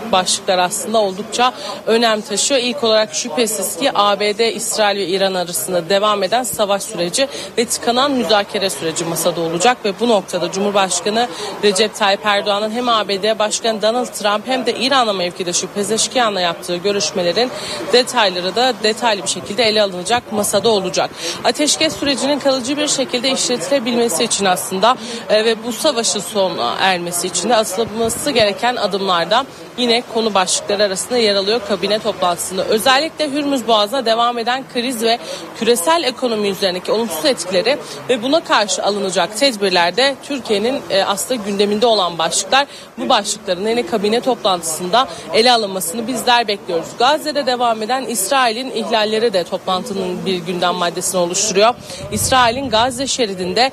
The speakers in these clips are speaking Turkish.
başlıklar aslında oldukça önem taşıyor. İlk olarak şüphesiz ki ABD, İsrail ve İran arasında devam eden savaş süreci ve tıkanan müzakere süreci masada olacak ve bu noktada Cumhurbaşkanı Recep Tayyip Erdoğan'ın hem ABD Başkanı Donald Trump hem de İran'la mevkidaşı Pezeşkiyan'la yaptığı görüşmelerin detayları da detaylı bir şekilde ele alınacak, masada olacak. Ateşkes sürecinin kalıcı bir şekilde işletilebilmesi için aslında ve bu savaşın sona ermesi için de atılması gereken adımlarda yine konu başlıkları arasında yer alıyor kabine toplantısında. Özellikle Hürmüz Boğazı'na devam eden kriz ve küresel ekonomi üzerindeki olumsuz etkileri ve buna karşı alınacak tedbirlerde Türkiye'nin aslında gündeminde olan başlıklar. Bu başlıkların yine kabine toplantısında ele alınmasını bizler bekliyoruz. Gazze'de devam eden İsrail'in ihlalleri de toplantının bir gündem maddesini oluşturuyor. İsrail'in Gazze şeridinde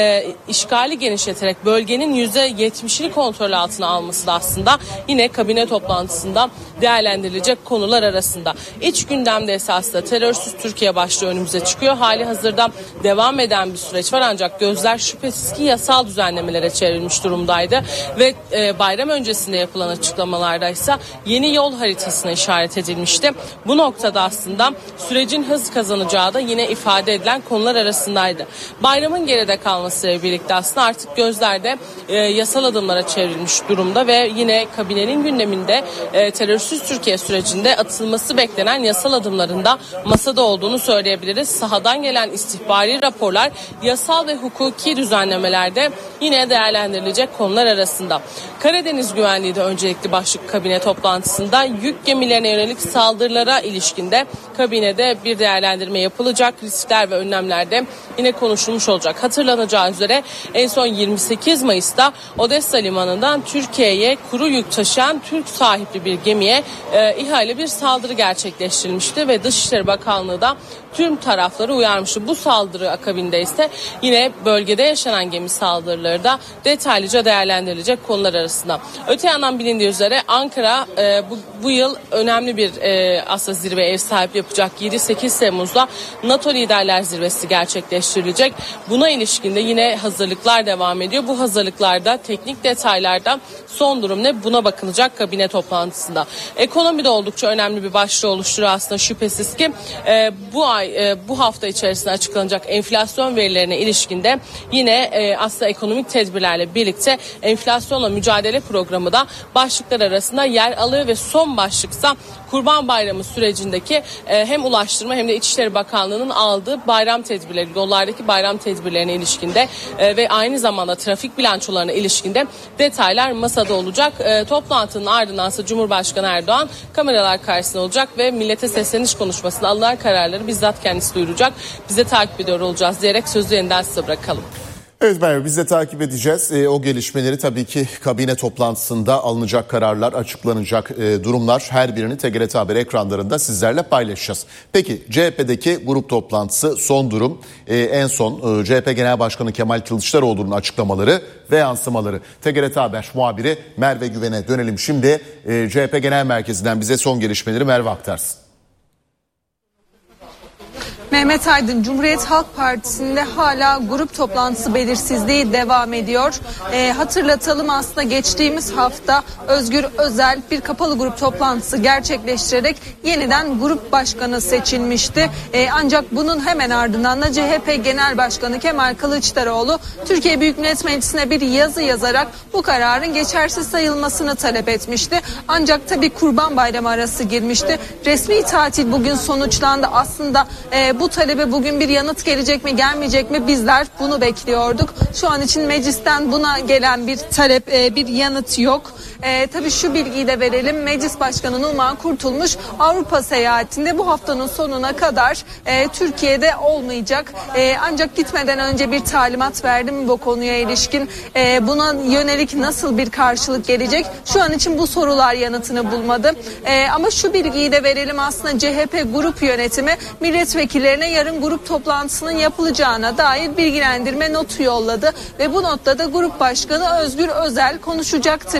işgali genişleterek bölgenin %70'ini kontrol altına alması da aslında yine kabine toplantısında değerlendirilecek konular arasında. İç gündemde esasında terörsüz Türkiye başlığı önümüze çıkıyor. Hali hazırda devam eden bir süreç var ancak gözler şüphesiz ki yasal düzenlemelere çevrilmiş durumdaydı ve bayram öncesinde yapılan açıklamalarda ise yeni yol haritasına işaret edilmişti. Bu noktada aslında sürecin hız kazanacağı da yine ifade edilen konular arasındaydı. Bayramın geride kalmasıyla birlikte aslında artık gözlerde yasal adımlara çevrilmiş durumda ve yine kabinenin gündeminde terörsüz Türkiye sürecinde atılması beklenen yasal adımların da masada olduğunu söyleyebiliriz. Sahadan gelen istihbari raporlar yasal ve hukuki düzenlemelerde yine değerlendirilecek konular arasında. Karadeniz güvenliği de öncelikli başlık kabine toplantısında. Yük gemilerine yönelik saldırılara ilişkinde kabinede bir değerlendirme yapılacak. Riskler ve önlemlerde yine konuşulmuş olacak. Hatırlanacağı üzere en son 28 Mayıs'ta Odessa limanından Türkiye'ye kuru yük taşıyan Türk sahipli bir gemiye ihale bir saldırı gerçekleştirilmişti ve Dışişleri Bakanlığı da tüm tarafları uyarmıştı. Bu saldırı akabinde ise yine bölgede yaşanan gemi saldırıları da detaylıca değerlendirilecek konular arasında. Öte yandan bilindiği üzere Ankara bu yıl önemli bir aslında zirve ev sahipliği yapacak. 7-8 Temmuz'da NATO Liderler Zirvesi gerçekleştirilecek. Buna ilişkin de yine hazırlıklar devam ediyor. Bu hazırlıklarda teknik detaylarda son durum ne? Buna bakılacak kabine toplantısında. Ekonomi de oldukça önemli bir başlığı oluşturuyor aslında şüphesiz ki bu hafta içerisinde açıklanacak enflasyon verilerine ilişkinde yine aslında ekonomik tedbirlerle birlikte enflasyonla mücadele programı da başlıklar arasında yer alıyor ve son başlıksa Kurban Bayramı sürecindeki hem Ulaştırma hem de İçişleri Bakanlığı'nın aldığı bayram tedbirleri, yollardaki bayram tedbirlerine ilişkinde ve aynı zamanda trafik bilançolarına ilişkinde detaylar masada olacak. Toplantının ardındansa Cumhurbaşkanı Erdoğan kameralar karşısında olacak ve millete sesleniş konuşmasında alınan kararları bizzat kendisi duyuracak. Bize takip ediyor olacağız diyerek sözü yeniden size bırakalım. Evet Merve, biz de takip edeceğiz. O gelişmeleri tabii ki kabine toplantısında alınacak kararlar, açıklanacak durumlar her birini TGRT Haber ekranlarında sizlerle paylaşacağız. Peki CHP'deki grup toplantısı son durum. En son CHP Genel Başkanı Kemal Kılıçdaroğlu'nun açıklamaları ve yansımaları. TGRT Haber muhabiri Merve Güven'e dönelim. Şimdi CHP Genel Merkezi'nden bize son gelişmeleri Merve aktarsın. Mehmet Aydın, Cumhuriyet Halk Partisi'nde hala grup toplantısı belirsizliği devam ediyor. Hatırlatalım, aslında geçtiğimiz hafta Özgür Özel bir kapalı grup toplantısı gerçekleştirerek yeniden grup başkanı seçilmişti. Ancak bunun hemen ardından da CHP Genel Başkanı Kemal Kılıçdaroğlu Türkiye Büyük Millet Meclisi'ne bir yazı yazarak bu kararın geçersiz sayılmasını talep etmişti. Ancak tabii Kurban Bayramı arası girmişti. Resmi tatil bugün sonuçlandı. Aslında bu talebe bugün bir yanıt gelecek mi gelmeyecek mi, bizler bunu bekliyorduk. Şu an için meclisten buna gelen bir talep, bir yanıt yok. Tabii şu bilgiyi de verelim. Meclis Başkanı Numan Kurtulmuş Avrupa seyahatinde bu haftanın sonuna kadar Türkiye'de olmayacak. Ancak gitmeden önce bir talimat verdi mi bu konuya ilişkin? Buna yönelik nasıl bir karşılık gelecek? Şu an için bu sorular yanıtını bulmadı. Ama şu bilgiyi de verelim. Aslında CHP grup yönetimi milletvekillerine yarın grup toplantısının yapılacağına dair bilgilendirme notu yolladı ve bu notta da Grup Başkanı Özgür Özel konuşacaktır ifadesi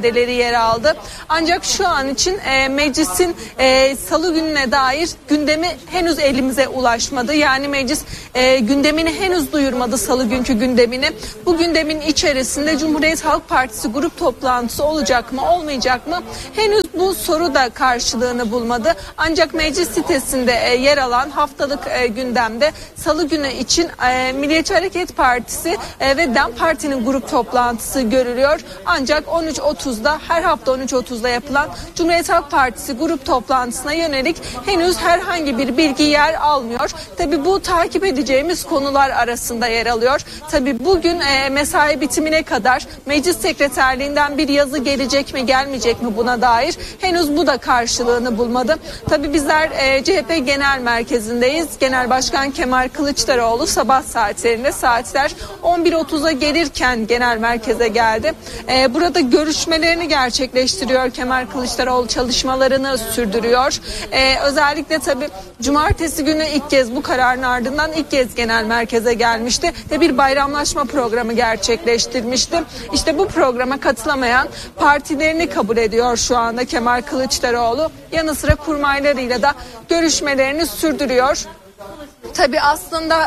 ifadeleri yer aldı. Ancak şu an için meclisin salı gününe dair gündemi henüz elimize ulaşmadı. Yani meclis gündemini henüz duyurmadı, salı günkü gündemini. Bu gündemin içerisinde Cumhuriyet Halk Partisi grup toplantısı olacak mı, olmayacak mı? Henüz bu soru da karşılığını bulmadı. Ancak meclis sitesinde yer alan haftalık gündemde salı günü için Milliyetçi Hareket Partisi ve DEM Parti'nin grup toplantısı görülüyor. Ancak 13.30'da, her hafta 13.30'da yapılan Cumhuriyet Halk Partisi grup toplantısına yönelik henüz herhangi bir bilgi yer almıyor. Tabii bu takip edeceğimiz konular arasında yer alıyor. Tabii bugün mesai bitimine kadar meclis sekreterliğinden bir yazı gelecek mi, gelmeyecek mi buna dair henüz bu da karşılığını bulmadı. Tabii bizler CHP Genel Merkezi'ndeyiz. Genel Başkan Kemal Kılıçdaroğlu sabah saatlerinde, saatler 11.30'a gelirken genel merkeze geldi. Burada görüşmelerini gerçekleştiriyor. Kemal Kılıçdaroğlu çalışmalarını sürdürüyor. Özellikle tabii cumartesi günü ilk kez, bu kararın ardından ilk kez genel merkeze gelmişti ve bir bayramlaşma programı gerçekleştirmişti. İşte bu programa katılamayan partilerini kabul ediyor şu anda Kemal Kılıçdaroğlu. Yanı sıra kurmaylarıyla da görüşmelerini sürdürüyor. Tabii aslında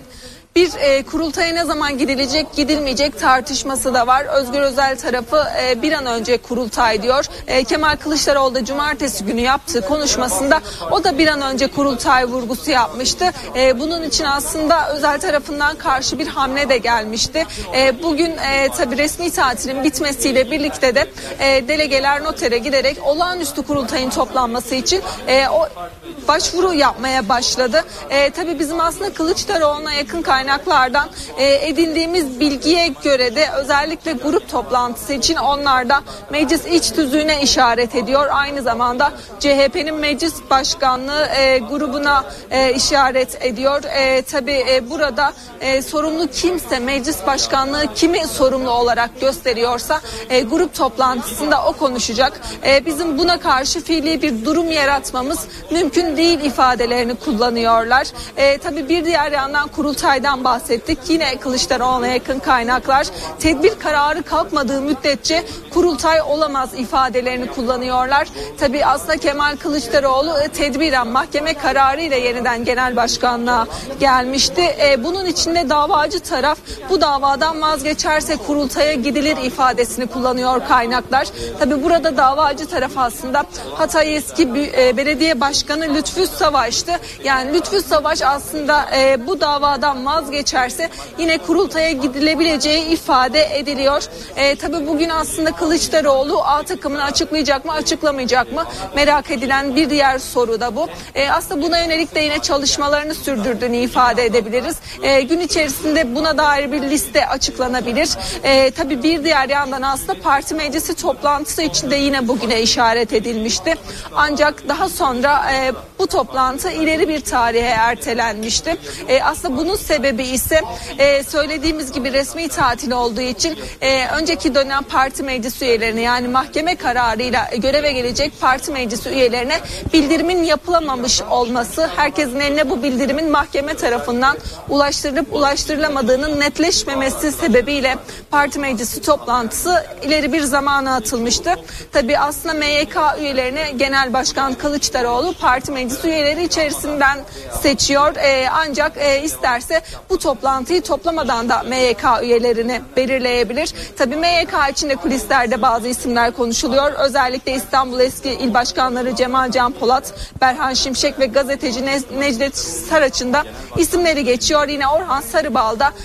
bir kurultaya ne zaman gidilecek, gidilmeyecek tartışması da var. Özgür Özel tarafı bir an önce kurultay diyor. Kemal Kılıçdaroğlu da cumartesi günü yaptığı konuşmasında o da bir an önce kurultay vurgusu yapmıştı. Bunun için aslında Özel tarafından karşı bir hamle de gelmişti. Bugün tabii resmi tatilin bitmesiyle birlikte de delegeler notere giderek olağanüstü kurultayın toplanması için o başvuru yapmaya başladı. Tabii bizim aslında Kılıçdaroğlu'na yakın kaynaklardan edindiğimiz bilgiye göre de özellikle grup toplantısı için onlar da meclis iç tüzüğüne işaret ediyor. Aynı zamanda CHP'nin meclis başkanlığı grubuna işaret ediyor. Tabii burada sorumlu kimse, meclis başkanlığı kimi sorumlu olarak gösteriyorsa grup toplantısında o konuşacak. Bizim buna karşı fiili bir durum yaratmamız mümkün değil ifadelerini kullanıyorlar. Tabii bir diğer yandan kurultaydan bahsettik. Yine Kılıçdaroğlu'na yakın kaynaklar tedbir kararı kalkmadığı müddetçe kurultay olamaz ifadelerini kullanıyorlar. Tabii aslında Kemal Kılıçdaroğlu tedbiren mahkeme kararıyla yeniden genel başkanlığa gelmişti. Bunun içinde davacı taraf bu davadan vazgeçerse kurultaya gidilir ifadesini kullanıyor kaynaklar. Tabii burada davacı taraf aslında Hatay eski belediye başkanı Lütfü Savaş'tı. Yani Lütfü Savaş aslında bu davadan vazgeçerse yine kurultaya gidilebileceği ifade ediliyor. Tabii bugün aslında Kılıçdaroğlu A takımını açıklayacak mı, açıklamayacak mı? Merak edilen bir diğer soru da bu. Aslında buna yönelik de yine çalışmalarını sürdürdüğünü ifade edebiliriz. Gün içerisinde buna dair bir liste açıklanabilir. Tabii bir diğer yandan aslında parti meclisi toplantısı için de yine bugüne işaret edilmişti. Ancak daha sonra bu toplantı ileri bir tarihe ertelenmişti. Aslında bunun sebebi ise söylediğimiz gibi resmi tatil olduğu için önceki dönem parti meclis üyelerine, yani mahkeme kararıyla göreve gelecek parti meclis üyelerine bildirimin yapılamamış olması, herkesin eline bu bildirimin mahkeme tarafından ulaştırılıp ulaştırılamadığının netleşmemesi sebebiyle parti meclisi toplantısı ileri bir zamana atılmıştı. Tabii aslında MYK üyelerine Genel Başkan Kılıçdaroğlu parti meclis üyeleri içerisinden seçiyor. Ancak isterse bu toplantıyı toplamadan da MYK üyelerini belirleyebilir. Tabii MYK içinde kulislerde bazı isimler konuşuluyor. Özellikle İstanbul eski il başkanları Cemal Can Polat, Berhan Şimşek ve gazeteci Necdet Saraç'ın da isimleri geçiyor. Yine Orhan Sarıbal da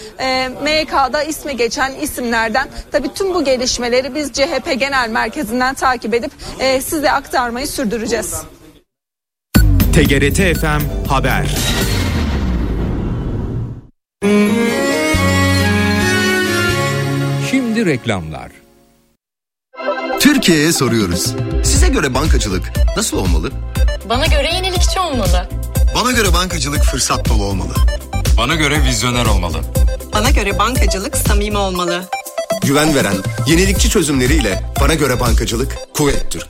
MYK'da ismi geçen isimlerden. Tabii tüm bu gelişmeleri biz CHP Genel Merkezi'nden takip edip size aktarmayı sürdüreceğiz. TGRT FM Haber. Şimdi reklamlar. Türkiye'ye soruyoruz. Size göre bankacılık nasıl olmalı? Bana göre yenilikçi olmalı. Bana göre bankacılık fırsat dolu olmalı. Bana göre vizyoner olmalı. Bana göre bankacılık samimi olmalı. Güven veren, yenilikçi çözümleriyle bana göre bankacılık Kuvvet Türk.